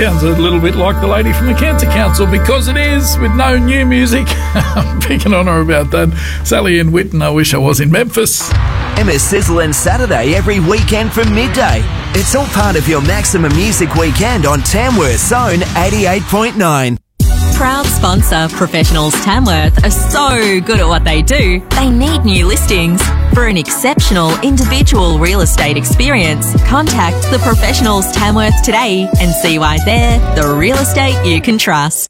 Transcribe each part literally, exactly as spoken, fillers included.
Sounds a little bit like the lady from the Cancer Council, because it is, with no new music. I'm picking on her about that. Sally Ann Whitten, I wish I was in Memphis. Emma Sizzlin' Saturday every weekend from midday. It's all part of your Maximum Music Weekend on Tamworth's own eighty-eight point nine. Proud sponsor Professionals Tamworth are so good at what they do, they need new listings. For an exceptional individual real estate experience, contact the Professionals Tamworth today and see why they're the real estate you can trust.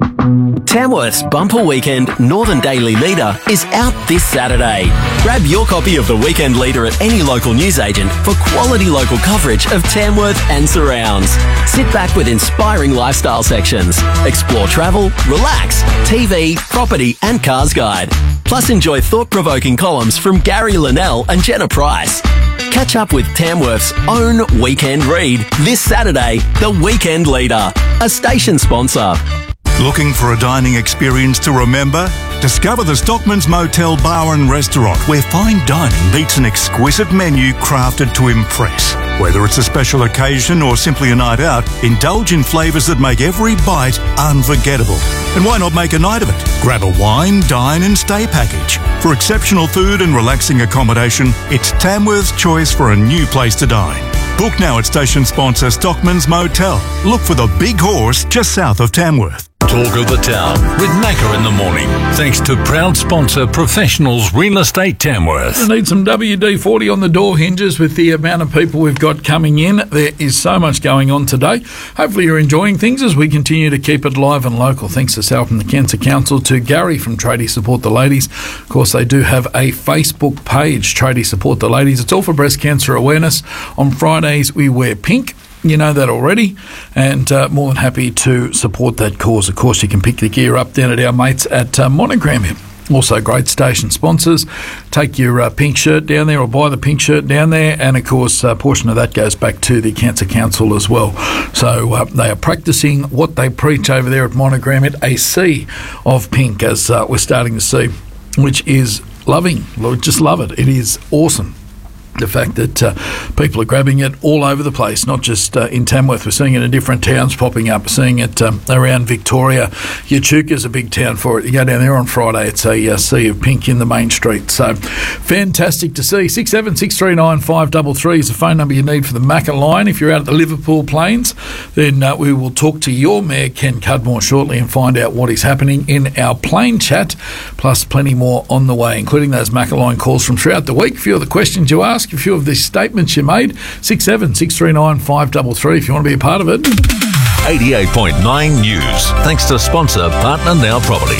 Tamworth's Bumper Weekend Northern Daily Leader is out this Saturday. Grab your copy of the Weekend Leader at any local newsagent for quality local coverage of Tamworth and surrounds. Sit back with inspiring lifestyle sections. Explore travel, relax, T V, property and cars guide. Plus enjoy thought-provoking columns from Gary Linnell and Jenna Price. Catch up with Tamworth's own Weekend Read this Saturday, The Weekend Leader, a station sponsor. Looking for a dining experience to remember? Discover the Stockman's Motel Bar and Restaurant, where fine dining meets an exquisite menu crafted to impress. Whether it's a special occasion or simply a night out, indulge in flavours that make every bite unforgettable. And why not make a night of it? Grab a wine, dine and stay package. For exceptional food and relaxing accommodation, it's Tamworth's choice for a new place to dine. Book now at station sponsor Stockman's Motel. Look for the Big Horse just south of Tamworth. Talk of the Town with Macca in the morning. Thanks to proud sponsor Professionals Real Estate Tamworth. I need some W D forty on the door hinges with the amount of people we've got coming in. There is so much going on today. Hopefully you're enjoying things as we continue to keep it live and local. Thanks to Sal from the Cancer Council, to Gary from Tradie Support the Ladies. Of course, they do have a Facebook page, Tradie Support the Ladies. It's all for breast cancer awareness. On Fridays, we wear pink. You know that already, and uh, more than happy to support that cause. Of course, you can pick the gear up down at our mates at uh, Monogram here. Also great station sponsors. Take your uh, pink shirt down there or buy the pink shirt down there, and of course a portion of that goes back to the Cancer Council as well. So uh, they are practicing what they preach over there at Monogram, at a sea of pink, as uh, we're starting to see, which is loving. Just love it. It is awesome. The fact that uh, people are grabbing it all over the place, not just uh, in Tamworth. We're seeing it in different towns popping up. We're seeing it um, around Victoria. Echuca's a big town for it. You go down there on Friday, it's a uh, sea of pink in the main street. So fantastic to see. six seven six three nine five three three is the phone number you need for the Macca line. If you're out at the Liverpool Plains, then uh, we will talk to your Mayor, Ken Cudmore, shortly and find out what is happening in our plane chat, plus plenty more on the way, including those Macca line calls from throughout the week. A few of the questions you ask, a few of the statements you made. six seven six three nine five three three if you want to be a part of it. eighty-eight point nine News. Thanks to sponsor Partner Now Property.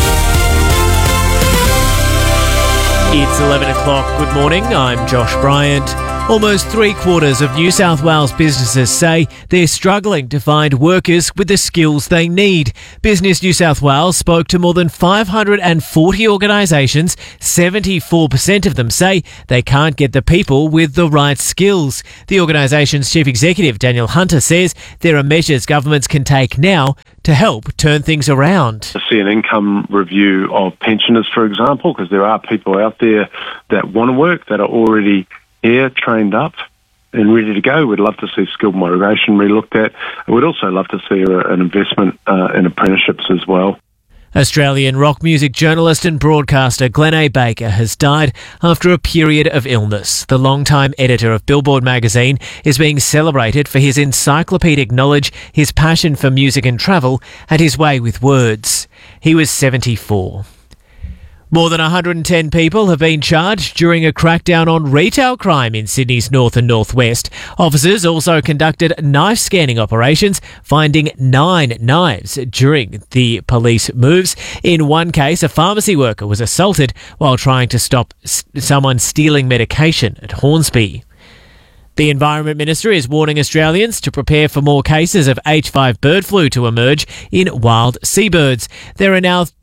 It's eleven o'clock. Good morning. I'm Josh Bryant. Almost three quarters of New South Wales businesses say they're struggling to find workers with the skills they need. Business New South Wales spoke to more than five hundred forty organisations. seventy-four percent of them say they can't get the people with the right skills. The organisation's chief executive, Daniel Hunter, says there are measures governments can take now to help turn things around. To see an income review of pensioners, for example, because there are people out there that want to work, that are already here, trained up and ready to go. We'd love to see skilled migration re-looked at. We'd also love to see an investment uh, in apprenticeships as well. Australian rock music journalist and broadcaster Glenn A. Baker has died after a period of illness. The longtime editor of Billboard magazine is being celebrated for his encyclopedic knowledge, his passion for music and travel, and his way with words. He was seventy-four. More than one hundred ten people have been charged during a crackdown on retail crime in Sydney's north and northwest. Officers also conducted knife scanning operations, finding nine knives during the police moves. In one case, a pharmacy worker was assaulted while trying to stop s- someone stealing medication at Hornsby. The Environment Minister is warning Australians to prepare for more cases of H five bird flu to emerge in wild seabirds. There are now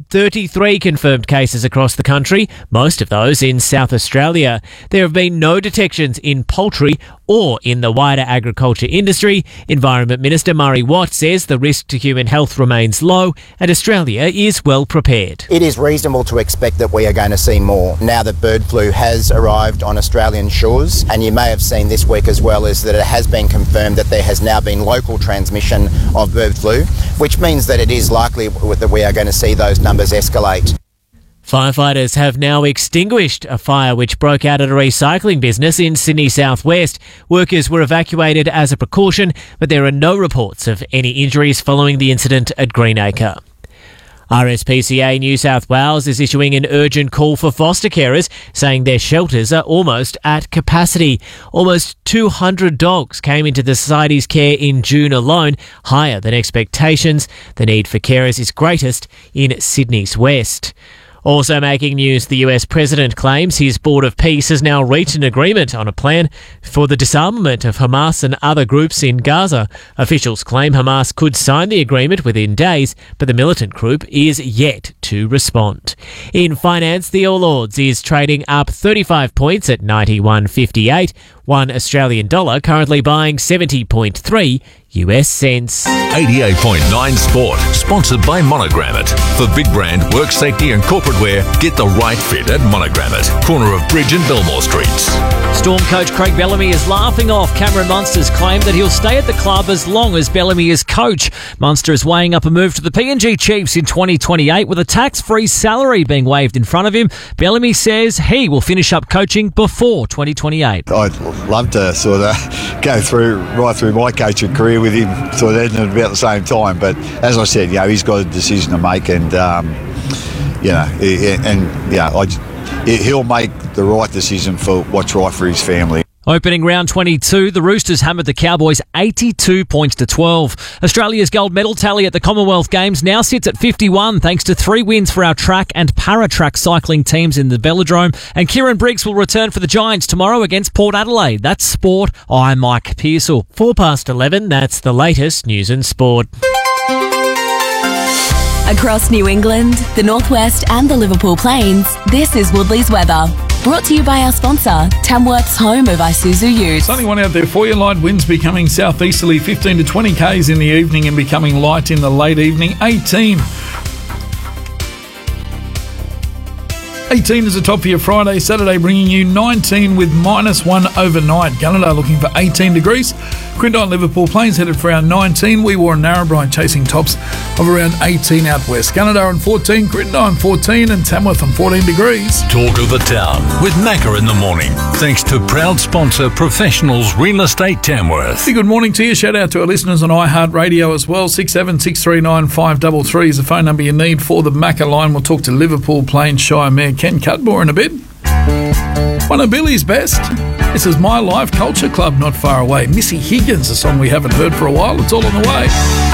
thirty-three confirmed cases across the country, most of those in South Australia. There have been no detections in poultry or in the wider agriculture industry. Environment Minister Murray Watt says the risk to human health remains low and Australia is well prepared. It is reasonable to expect that we are going to see more now that bird flu has arrived on Australian shores. And you may have seen this week as well is that it has been confirmed that there has now been local transmission of bird flu, which means that it is likely that we are going to see those numbers escalate. Firefighters have now extinguished a fire which broke out at a recycling business in Sydney southwest. Workers were evacuated as a precaution, but there are no reports of any injuries following the incident at Greenacre. R S P C A New South Wales is issuing an urgent call for foster carers, saying their shelters are almost at capacity. Almost two hundred dogs came into the Society's care in June alone, higher than expectations. The need for carers is greatest in Sydney's west. Also making news, the U S President claims his Board of Peace has now reached an agreement on a plan for the disarmament of Hamas and other groups in Gaza. Officials claim Hamas could sign the agreement within days, but the militant group is yet to respond. In finance, the All Ords is trading up thirty-five points at ninety-one fifty-eight. One Australian dollar currently buying seventy point three U S cents. eighty-eight point nine Sport, sponsored by Monogrammet. For big brand, work safety and corporate wear, get the right fit at Monogrammet, corner of Bridge and Belmore Streets. Storm coach Craig Bellamy is laughing off Cameron Munster's claim that he'll stay at the club as long as Bellamy is coach. Munster is weighing up a move to the P N G Chiefs in twenty twenty-eight with a tax-free salary being waved in front of him. Bellamy says he will finish up coaching before twenty twenty-eight. I'd love to sort of go through right through my coaching career with him sort of ending at about the same time, but as I said, you know, he's got a decision to make, and um, you know, and yeah, I, he'll make the right decision for what's right for his family. Opening round twenty-two, the Roosters hammered the Cowboys eighty-two points to twelve. Australia's gold medal tally at the Commonwealth Games now sits at fifty-one thanks to three wins for our track and para-track cycling teams in the Velodrome. And Kieran Briggs will return for the Giants tomorrow against Port Adelaide. That's sport. I'm Mike Pearsall. Four past eleven, that's the latest news and sport. Across New England, the Northwest and the Liverpool Plains, this is Woodley's weather. Brought to you by our sponsor, Tamworth's home of Isuzu Utes. Sunny one out there for you. Light winds becoming southeasterly, fifteen to twenty k's in the evening and becoming light in the late evening. eighteen. eighteen is the top for your Friday. Saturday bringing you nineteen with minus one overnight. Gunnedah looking for eighteen degrees. Quindine, Liverpool Plains headed for around nineteen. We wore Narrabri chasing tops of around eighteen out west. Gunnedah on fourteen, Quindine fourteen and Tamworth on fourteen degrees. Talk of the Town with Macca in the morning. Thanks to proud sponsor Professionals Real Estate Tamworth. Hey, good morning to you. Shout out to our listeners on iHeartRadio as well. six seven six three nine five three three is the phone number you need for the Macca line. We'll talk to Liverpool Plains Shire Mayor Ken Cudmore in a bit. One of Billy's best. This is My Life Culture Club, not far away. Missy Higgins, a song we haven't heard for a while. It's all on the way.